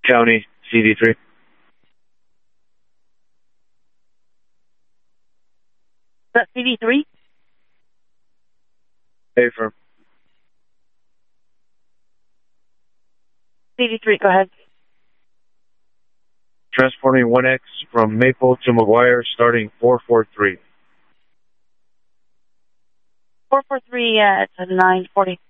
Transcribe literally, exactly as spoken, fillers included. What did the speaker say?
County, C D three. That C D three? A firm. C D three, go ahead. Transporting one X from Maple to McGuire, starting four four three. four four three at nine forty.